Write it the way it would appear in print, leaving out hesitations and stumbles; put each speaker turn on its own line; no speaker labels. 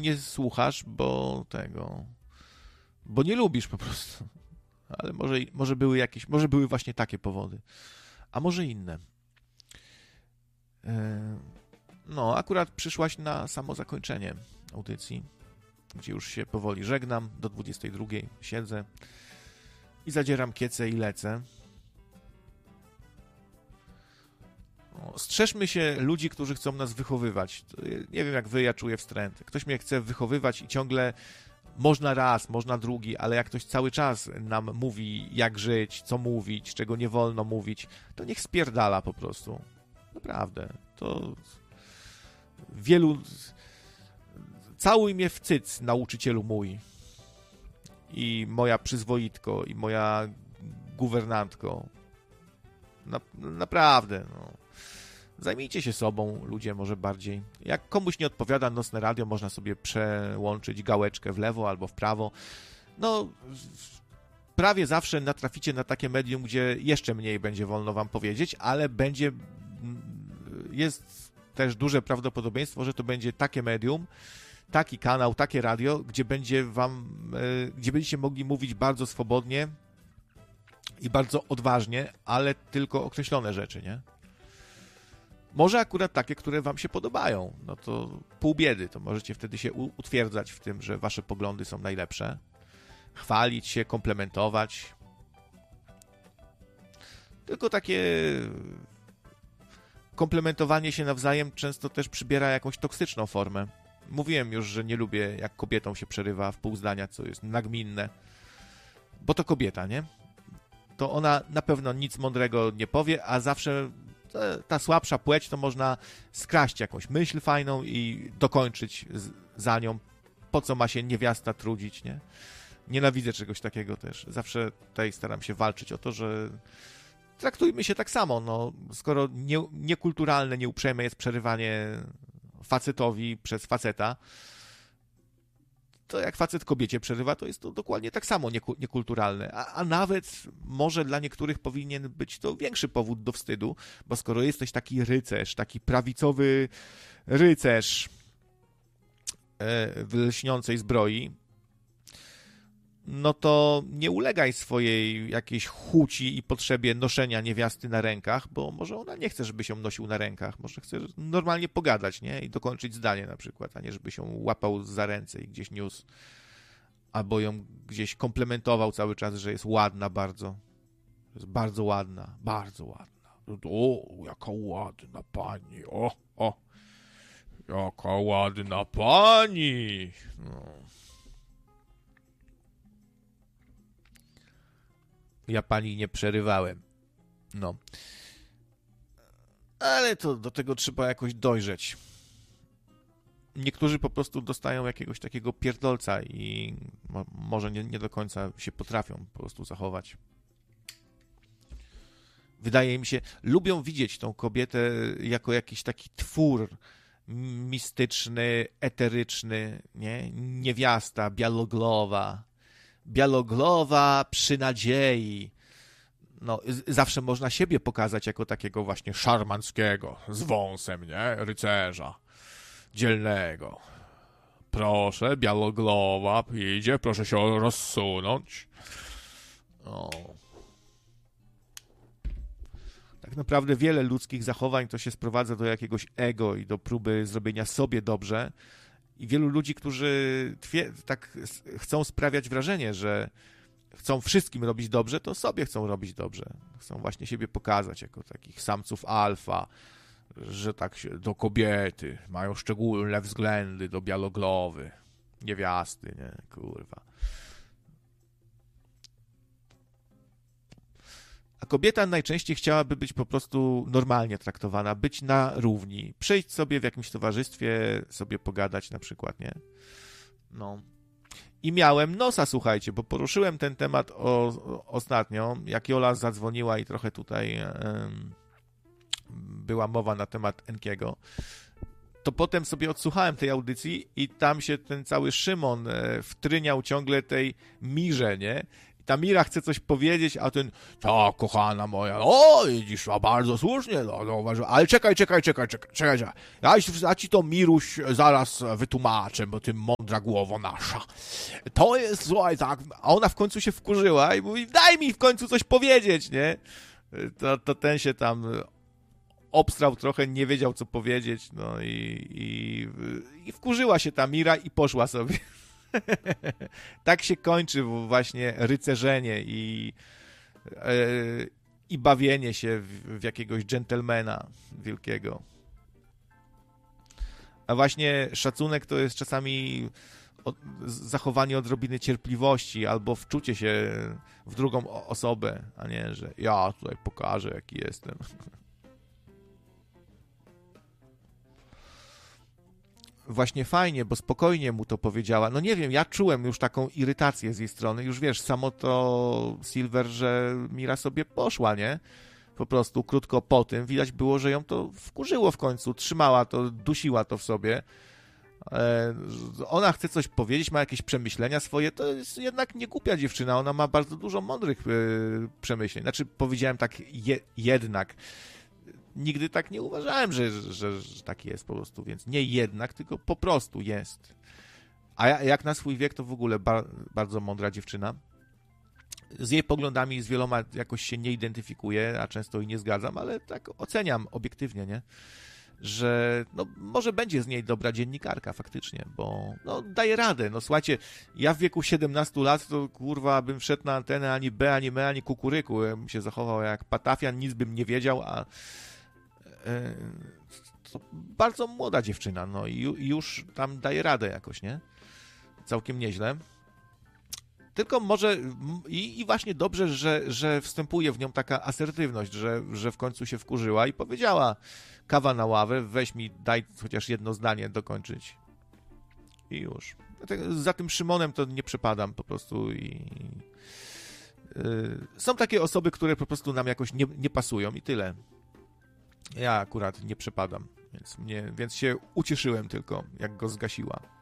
nie słuchasz, bo nie lubisz po prostu. Ale może były właśnie takie powody, a może inne. No, akurat przyszłaś na samo zakończenie audycji, gdzie już się powoli żegnam, do 22 siedzę i zadzieram kiecę i lecę. Strzeżmy się ludzi, którzy chcą nas wychowywać. Nie wiem jak wy, ja czuję wstręt. Ktoś mnie chce wychowywać i ciągle można raz, można drugi, ale jak ktoś cały czas nam mówi, jak żyć, co mówić, czego nie wolno mówić, to niech spierdala po prostu. Naprawdę. To wielu... Całuj mnie w cyc, nauczycielu mój. I moja przyzwoitko, i moja guwernantko. Naprawdę, no. Zajmijcie się sobą, ludzie, może bardziej. Jak komuś nie odpowiada nocne radio, można sobie przełączyć gałeczkę w lewo albo w prawo. No, prawie zawsze natraficie na takie medium, gdzie jeszcze mniej będzie wolno wam powiedzieć, ale jest też duże prawdopodobieństwo, że to będzie takie medium, taki kanał, takie radio, gdzie będziecie mogli mówić bardzo swobodnie i bardzo odważnie, ale tylko określone rzeczy, nie? Może akurat takie, które wam się podobają, no to pół biedy, to możecie wtedy się utwierdzać w tym, że wasze poglądy są najlepsze, chwalić się, komplementować. Tylko takie komplementowanie się nawzajem często też przybiera jakąś toksyczną formę. Mówiłem już, że nie lubię, jak kobietom się przerywa w pół zdania, co jest nagminne, bo to kobieta, nie? To ona na pewno nic mądrego nie powie, a zawsze ta słabsza płeć to można skraść jakąś myśl fajną i dokończyć za nią. Po co ma się niewiasta trudzić, nie? Nienawidzę czegoś takiego też. Zawsze tutaj staram się walczyć o to, że traktujmy się tak samo, no. Skoro niekulturalne, nieuprzejme jest przerywanie facetowi przez faceta, to jak facet kobiecie przerywa, to jest to dokładnie tak samo niekulturalne. A nawet może dla niektórych powinien być to większy powód do wstydu, bo skoro jesteś taki rycerz, taki prawicowy rycerz w lśniącej zbroi, no to nie ulegaj swojej jakiejś chuci i potrzebie noszenia niewiasty na rękach, bo może ona nie chce, żeby się nosił na rękach, może chce normalnie pogadać, nie? I dokończyć zdanie na przykład, a nie żeby się łapał za ręce i gdzieś niósł, albo ją gdzieś komplementował cały czas, że jest ładna bardzo. Jest bardzo ładna, bardzo ładna. O, jaka ładna pani, jaka ładna pani. No. Ja pani nie przerywałem. No. Ale to do tego trzeba jakoś dojrzeć. Niektórzy po prostu dostają jakiegoś takiego pierdolca i może nie do końca się potrafią po prostu zachować. Wydaje mi się, lubią widzieć tą kobietę jako jakiś taki twór mistyczny, eteryczny, nie? Niewiasta, białoglowa przy nadziei. No, zawsze można siebie pokazać jako takiego właśnie szarmanckiego, z wąsem, nie? Rycerza, dzielnego. Proszę, białoglowa idzie, proszę się rozsunąć. O. Tak naprawdę wiele ludzkich zachowań to się sprowadza do jakiegoś ego i do próby zrobienia sobie dobrze. I wielu ludzi, którzy tak chcą sprawiać wrażenie, że chcą wszystkim robić dobrze, to sobie chcą robić dobrze. Chcą właśnie siebie pokazać jako takich samców alfa, że tak się do kobiety mają szczególne względy, do białoglowy, niewiasty, nie, kurwa. A kobieta najczęściej chciałaby być po prostu normalnie traktowana, być na równi, przyjść sobie w jakimś towarzystwie, sobie pogadać na przykład, nie? No. I miałem nosa, słuchajcie, bo poruszyłem ten temat ostatnio, jak Jola zadzwoniła i trochę tutaj była mowa na temat Enkiego, to potem sobie odsłuchałem tej audycji i tam się ten cały Szymon wtryniał ciągle tej Mirze, nie? ta Mira chce coś powiedzieć, a ten, tak, kochana moja, o, widzisz, a bardzo słusznie, ale czekaj, ja ci to, Miruś, zaraz wytłumaczę, bo ty mądra głowo nasza. To jest, słuchaj, tak, a ona w końcu się wkurzyła i mówi, daj mi w końcu coś powiedzieć, nie? To ten się tam obstrał trochę, nie wiedział, co powiedzieć, no i wkurzyła się ta Mira i poszła sobie. Tak się kończy właśnie rycerzenie i bawienie się w jakiegoś dżentelmena wielkiego. A właśnie szacunek to jest czasami zachowanie odrobiny cierpliwości albo wczucie się w drugą osobę, a nie, że ja tutaj pokażę, jaki jestem. Właśnie fajnie, bo spokojnie mu to powiedziała. No nie wiem, ja czułem już taką irytację z jej strony. Już wiesz, samo to Silver, że Mira sobie poszła, nie? Po prostu krótko po tym widać było, że ją to wkurzyło w końcu. Trzymała to, dusiła to w sobie. Ona chce coś powiedzieć, ma jakieś przemyślenia swoje. To jest jednak nie głupia dziewczyna. Ona ma bardzo dużo mądrych przemyśleń. Znaczy, powiedziałem tak jednak. Nigdy tak nie uważałem, że tak jest po prostu, więc nie jednak, tylko po prostu jest. A jak na swój wiek, to w ogóle bardzo mądra dziewczyna. Z jej poglądami z wieloma jakoś się nie identyfikuję, a często i nie zgadzam, ale tak oceniam obiektywnie, nie? Że no, może będzie z niej dobra dziennikarka faktycznie, bo no, daje radę. No słuchajcie, ja w wieku 17 lat to kurwa bym wszedł na antenę ani B, ani M, ani kukuryku. Ja bym się zachował jak patafian, nic bym nie wiedział, a to bardzo młoda dziewczyna, no i już tam daje radę jakoś, nie? Całkiem nieźle. Tylko może i właśnie dobrze, że wstępuje w nią taka asertywność, że w końcu się wkurzyła i powiedziała: kawa na ławę, weź mi, daj chociaż jedno zdanie dokończyć. I już. Za tym Szymonem to nie przepadam po prostu są takie osoby, które po prostu nam jakoś nie pasują i tyle. Ja akurat nie przepadam, więc się ucieszyłem tylko, jak go zgasiła.